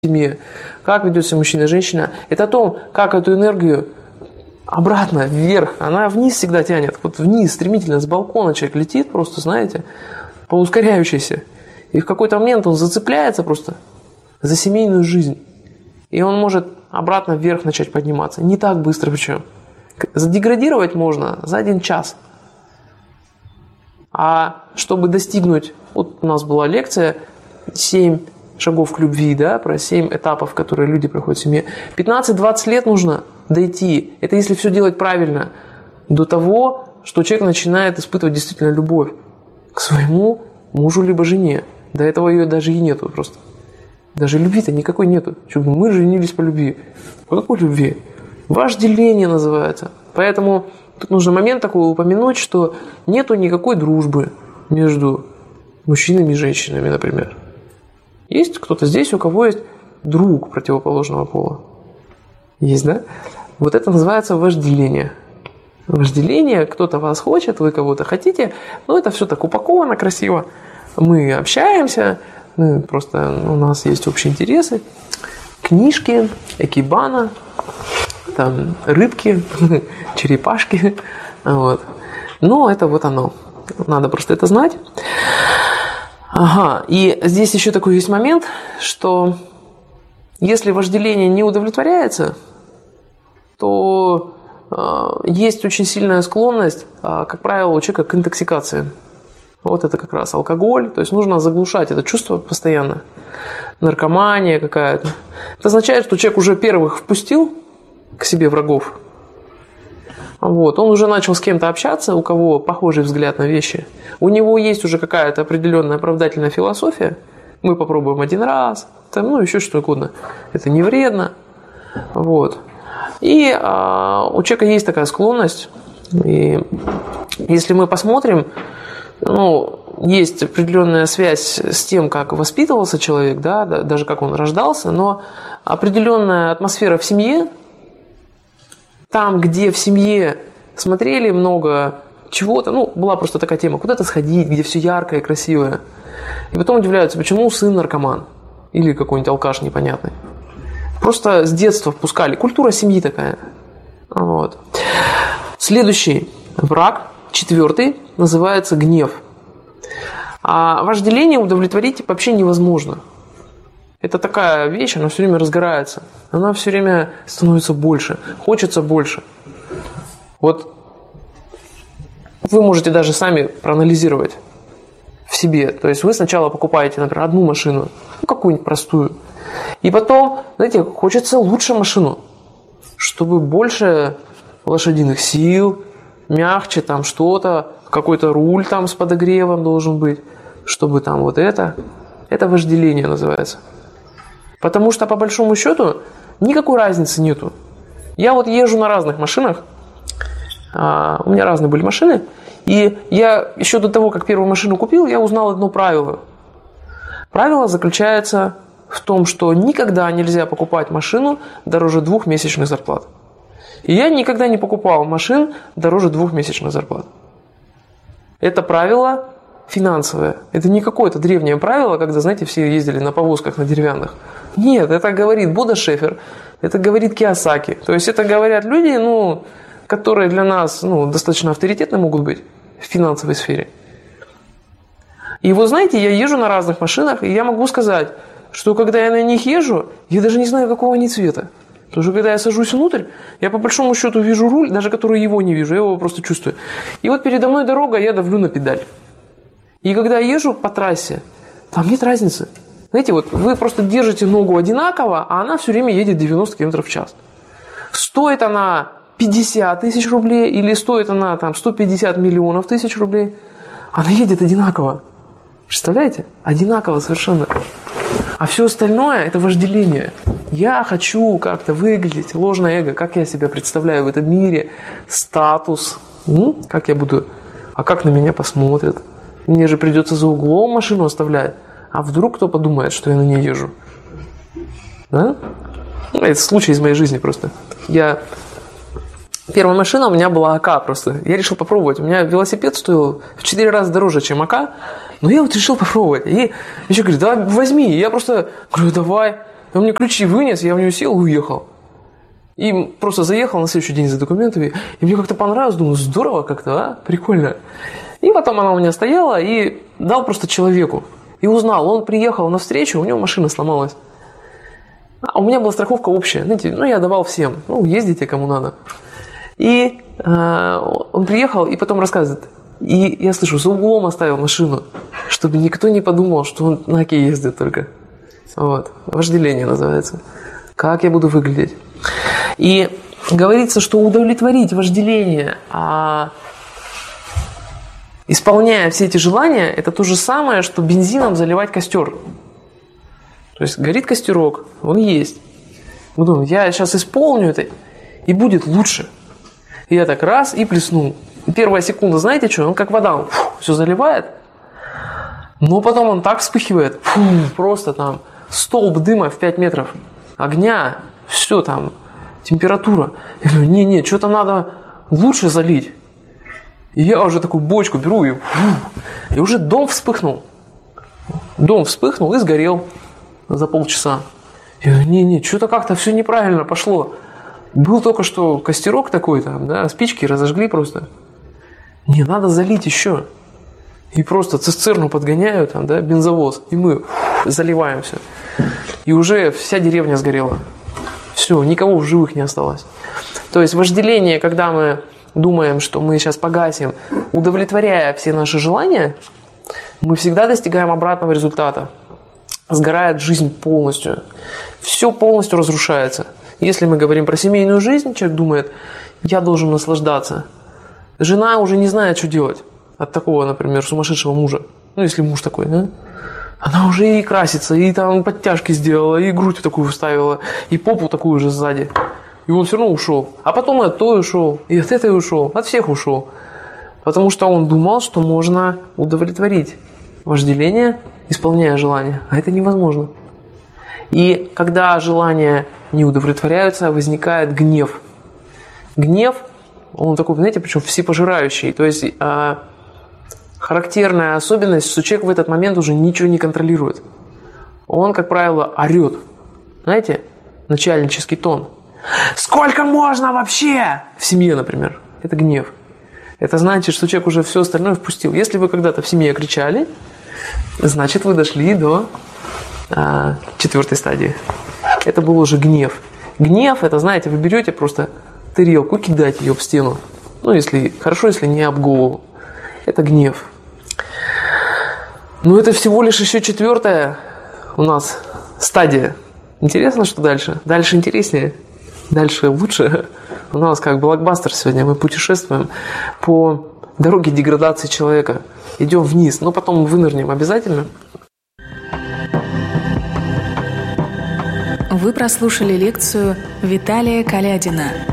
семье, как ведет себя мужчина и женщина. Это о том, как эту энергию обратно, вверх, она вниз всегда тянет. Вот вниз, стремительно, с балкона человек летит просто, знаете, по ускоряющейся. И в какой-то момент он зацепляется просто за семейную жизнь. И он может обратно вверх начать подниматься. Не так быстро причем. Задеградировать можно за 1 час. А чтобы достигнуть, вот у нас была лекция 7 шагов к любви, да, про 7 этапов, которые люди проходят в семье. 15-20 лет нужно дойти. Это если все делать правильно. До того, что человек начинает испытывать действительно любовь к своему мужу либо жене. До этого ее даже и нету просто. Даже любви-то никакой нету. Мы женились по любви. По какой любви? Вожделение называется. Поэтому тут нужно момент такой упомянуть, что нету никакой дружбы между мужчинами и женщинами, например. Есть кто-то здесь, у кого есть друг противоположного пола? Есть, да? Вот это называется вожделение. Вожделение, кто-то вас хочет, вы кого-то хотите, но это все так упаковано красиво. Мы общаемся, просто у нас есть общие интересы. Книжки, экибана, там, рыбки, черепашки. Вот. Но это вот оно. Надо просто это знать. Ага, и здесь еще такой есть момент, что если вожделение не удовлетворяется, то есть очень сильная склонность, как правило, у человека к интоксикации. Вот это как раз алкоголь, то есть нужно заглушать это чувство постоянно. Наркомания какая-то. Это означает, что человек уже первых впустил к себе врагов. Вот. Он уже начал с кем-то общаться, у кого похожий взгляд на вещи. У него есть уже какая-то определенная оправдательная философия. Мы попробуем 1 раз, там, еще что угодно. Это не вредно. Вот. И у человека есть такая склонность. И если мы посмотрим, есть определенная связь с тем, как воспитывался человек, да, даже как он рождался, но определенная атмосфера в семье, там, где в семье смотрели много чего-то, была просто такая тема, куда-то сходить, где все яркое и красивое. И потом удивляются, почему сын наркоман или какой-нибудь алкаш непонятный. Просто с детства впускали. Культура семьи такая. Вот. Следующий враг, 4, называется гнев. А вожделение удовлетворить вообще невозможно. Это такая вещь, она все время разгорается. Она все время становится больше. Хочется больше. Вот вы можете даже сами проанализировать в себе. То есть вы сначала покупаете, например, 1 машину, какую-нибудь простую. И потом, знаете, хочется лучше машину, чтобы больше лошадиных сил, мягче там что-то, какой-то руль там с подогревом должен быть, чтобы там вот это. Это вожделение называется. Потому что, по большому счету, никакой разницы нету. Я вот езжу на разных машинах, у меня разные были машины, и я еще до того, как первую машину купил, я узнал одно правило. Правило заключается в том, что никогда нельзя покупать машину дороже 2 месячных зарплат. И я никогда не покупал машин дороже 2 месячных зарплат. Это правило финансовое. Это не какое-то древнее правило, когда, знаете, все ездили на повозках на деревянных. Нет, это говорит Будда Шефер, это говорит Кийосаки. То есть это говорят люди, которые для нас достаточно авторитетны могут быть в финансовой сфере. И вот знаете, я езжу на разных машинах, и я могу сказать, что когда я на них езжу, я даже не знаю, какого они цвета. Потому что когда я сажусь внутрь, я по большому счету вижу руль, даже который его не вижу, я его просто чувствую. И вот передо мной дорога, я давлю на педаль. И когда я езжу по трассе, там нет разницы. Знаете, вот вы просто держите ногу одинаково, а она все время едет 90 км в час. Стоит она 50 000 рублей или стоит она 150 миллионов тысяч рублей, она едет одинаково. Представляете? Одинаково совершенно. А все остальное – это вожделение. Я хочу как-то выглядеть, ложное эго, как я себя представляю в этом мире, статус, как я буду, а как на меня посмотрят. Мне же придется за углом машину оставлять. А вдруг кто подумает, что я на ней езжу? Да? Это случай из моей жизни просто. Первая машина у меня была АК просто. Я решил попробовать. У меня велосипед стоил в 4 раза дороже, чем АК. Но я вот решил попробовать. И еще говорит, давай возьми. И я просто говорю, давай. И он мне ключи вынес, я в него сел и уехал. И просто заехал на следующий день за документами. И мне как-то понравилось, думаю, здорово как-то, а? Прикольно. И потом она у меня стояла и дал просто человеку. И узнал, он приехал на встречу, у него машина сломалась. А у меня была страховка общая, знаете, я давал всем, ездите кому надо. И он приехал и потом рассказывает. И я слышу, за углом оставил машину, чтобы никто не подумал, что он на Оке ездит только. Вот. Вожделение называется. Как я буду выглядеть? И говорится, что удовлетворить вожделение, исполняя все эти желания, это то же самое, что бензином заливать костер. То есть горит костерок, он есть. Мы думаем, я сейчас исполню это, и будет лучше. И я так раз и плеснул. И первая секунда, знаете что? Он как вода, все заливает. Но потом он так вспыхивает, просто там столб дыма в 5 метров, огня, все там, температура. Я говорю, не, что-то надо лучше залить. И я уже такую бочку беру и уже дом вспыхнул. Дом вспыхнул и сгорел за полчаса. Я говорю, не, что-то как-то все неправильно пошло. Был только что костерок такой там, да, спички разожгли просто. Не, надо залить еще. И просто цистерну подгоняю, там, да, бензовоз, и мы заливаем все. И уже вся деревня сгорела. Все, никого в живых не осталось. То есть вожделение, когда мы думаем, что мы сейчас погасим, удовлетворяя все наши желания, мы всегда достигаем обратного результата. Сгорает жизнь полностью. Все полностью разрушается. Если мы говорим про семейную жизнь, человек думает, я должен наслаждаться. Жена уже не знает, что делать от такого, например, сумасшедшего мужа. Если муж такой, да? Она уже и красится, и там подтяжки сделала, и грудь такую вставила, и попу такую же сзади. И он все равно ушел. А потом и от той ушел, и от этой ушел, от всех ушел. Потому что он думал, что можно удовлетворить вожделение, исполняя желание. А это невозможно. И когда желания не удовлетворяются, возникает гнев. Гнев, он такой, знаете, причем всепожирающий. То есть характерная особенность, что человек в этот момент уже ничего не контролирует. Он, как правило, орет. Знаете, начальнический тон. Сколько можно вообще? В семье, например. Это гнев. Это значит, что человек уже все остальное впустил. Если вы когда-то в семье кричали, значит, вы дошли до 4-й стадии. Это был уже гнев. Гнев, это, знаете, вы берете просто тарелку, кидаете ее об стену. Если хорошо, если не об голову. Это гнев. Но это всего лишь еще 4-я у нас стадия. Интересно, что дальше? Дальше интереснее. Дальше лучше. У нас как блокбастер сегодня. Мы путешествуем по дороге деградации человека. Идем вниз, но потом вынырнем обязательно. Вы прослушали лекцию Виталия Колядина